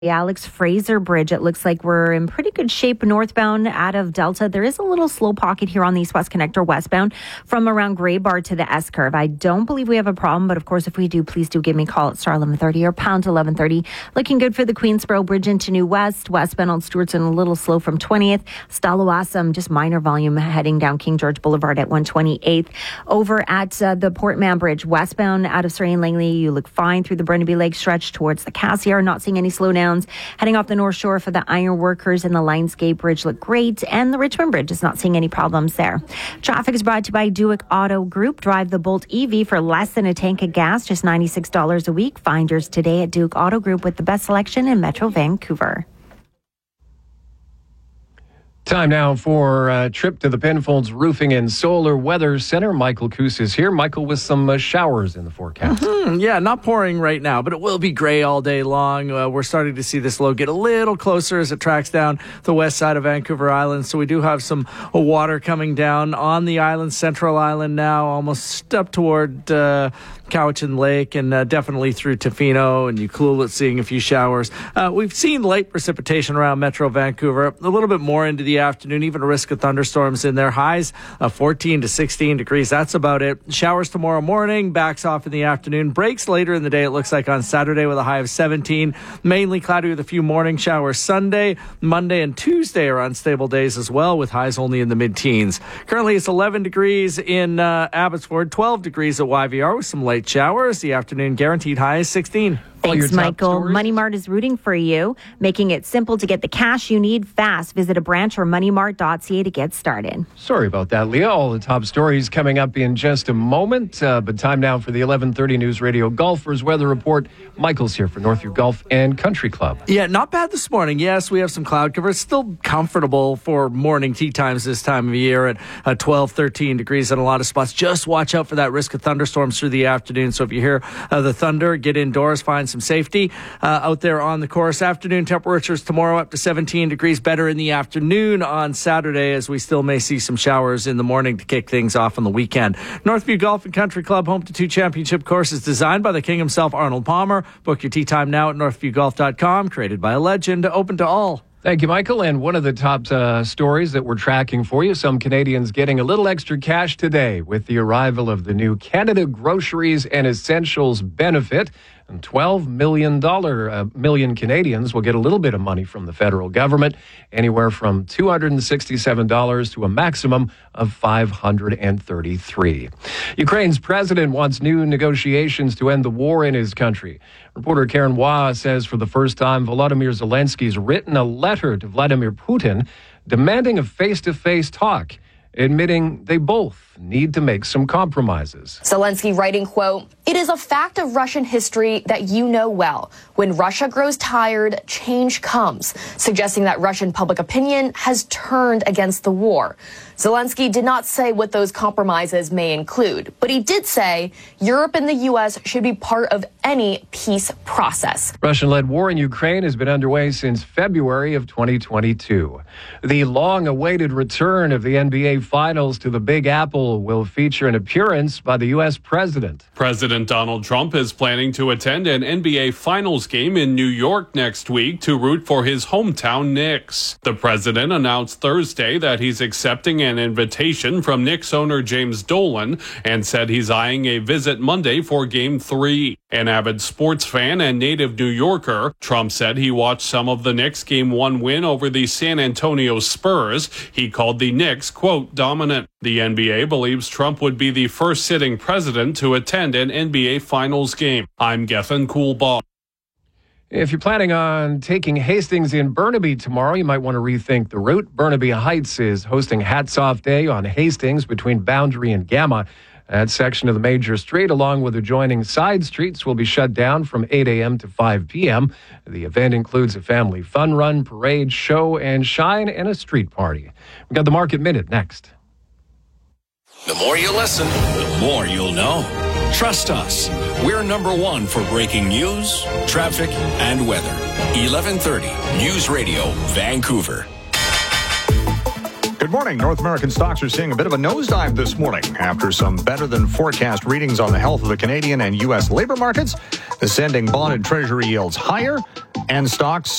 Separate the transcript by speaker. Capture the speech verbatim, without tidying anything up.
Speaker 1: The Alex Fraser Bridge, it looks like we're in pretty good shape northbound out of Delta. There is a little slow pocket here on the East West Connector westbound from around Grey Bar to the S-curve. I don't believe we have a problem, but of course, if we do, please do give me a call at star eleven thirty or pound eleven thirty. Looking good for the Queensboro Bridge into New West. Westbound on Stewartson, a little slow from twentieth. Stallawasam, just minor volume heading down King George Boulevard at one twenty-eighth. Over at uh, the Portman Bridge, westbound out of Surrey and Langley, you look fine through the Burnaby Lake stretch towards the Cassiar. Not seeing any slowdowns. Heading off the North Shore for the Iron Workers and the Lionsgate Bridge look great, and the Richmond Bridge is not seeing any problems there. Traffic is brought to you by Duick Auto Group. Drive the Bolt E V for less than a tank of gas, just ninety-six dollars a week. Find yours today at Duick Auto Group with the best selection in Metro Vancouver.
Speaker 2: Time now for a trip to the Penfolds Roofing and Solar Weather Center. Michael Coos is here. Michael, with some uh, showers in the forecast.
Speaker 3: Mm-hmm. Yeah, not pouring right now, but it will be gray all day long. Uh, we're starting to see this low get a little closer as it tracks down the west side of Vancouver Island. So we do have some uh, water coming down on the island, Central Island now, almost up toward uh, Cowichan Lake, and uh, definitely through Tofino and Ucluelet, seeing a few showers. Uh, we've seen light precipitation around Metro Vancouver, a little bit more into the afternoon, even a risk of thunderstorms in there. Highs uh, fourteen to sixteen degrees. That's about it. Showers tomorrow morning, backs off in the afternoon. Breaks later in the day, it looks like on Saturday with a high of seventeen. Mainly cloudy with a few morning showers Sunday. Monday and Tuesday are unstable days as well, with highs only in the mid-teens. Currently, it's eleven degrees in uh, Abbotsford, twelve degrees at Y V R with some light showers. The afternoon guaranteed high is sixteen.
Speaker 1: Thanks, Michael. Money Mart is rooting for you, making it simple to get the cash you need fast. Visit a branch or money mart dot c a to get started.
Speaker 2: Sorry about that, Leah. All the top stories coming up in just a moment. Uh, but time now for the eleven thirty News Radio Golfers Weather Report. Michael's here for Northview Golf and Country Club.
Speaker 3: Yeah, not bad this morning. Yes, we have some cloud cover. It's still comfortable for morning tee times this time of year at uh, twelve, thirteen degrees in a lot of spots. Just watch out for that risk of thunderstorms through the afternoon. So if you hear uh, the thunder, get indoors, find some safety uh, out there on the course. Afternoon temperatures tomorrow up to seventeen degrees, better in the afternoon on Saturday, as we still may see some showers in the morning to kick things off on the weekend. Northview Golf and Country Club, home to two championship courses designed by the king himself, Arnold Palmer. Book your tee time now at northview golf dot com. Created by a legend, open to all.
Speaker 2: Thank you, Michael. And one of the top uh, stories that we're tracking for you, some Canadians getting a little extra cash today with the arrival of the new Canada Groceries and Essentials benefit. And twelve million dollars uh, million Canadians will get a little bit of money from the federal government, anywhere from two hundred sixty-seven dollars to a maximum of five hundred thirty-three dollars. Ukraine's president wants new negotiations to end the war in his country. Reporter Karen Waugh says for the first time, Volodymyr Zelensky's written a letter to Vladimir Putin demanding a face-to-face talk, admitting they both need to make some compromises.
Speaker 4: Zelensky writing, quote, "It is a fact of Russian history that you know well. When Russia grows tired, change comes," suggesting that Russian public opinion has turned against the war. Zelensky did not say what those compromises may include, but he did say Europe and the U S should be part of any peace process.
Speaker 2: Russian-led war in Ukraine has been underway since February of twenty twenty-two. The long-awaited return of the N B A Finals to the Big Apple will feature an appearance by the U S president.
Speaker 5: President Donald Trump is planning to attend an N B A Finals game in New York next week to root for his hometown Knicks. The president announced Thursday that he's accepting an invitation from Knicks owner James Dolan and said he's eyeing a visit Monday for Game three. An avid sports fan and native New Yorker, Trump said he watched some of the Knicks' Game one win over the San Antonio Spurs. He called the Knicks, quote, dominant. The N B A believes Trump would be the first sitting president to attend an N B A Finals game. I'm Gethin Coolbaugh.
Speaker 2: If you're planning on taking Hastings in Burnaby tomorrow, you might want to rethink the route. Burnaby Heights is hosting Hats Off Day on Hastings between Boundary and Gamma. That section of the major street, along with adjoining side streets, will be shut down from eight a.m. to five p.m. The event includes a family fun run, parade, show and shine, and a street party. We've got the Market Minute next.
Speaker 6: The more you listen, the more you'll know. Trust us. We're number one for breaking news, traffic, and weather. eleven thirty News Radio, Vancouver.
Speaker 7: Good morning. North American stocks are seeing a bit of a nosedive this morning after some better than forecast readings on the health of the Canadian and U S labor markets. The sending bond and treasury yields higher, And stocks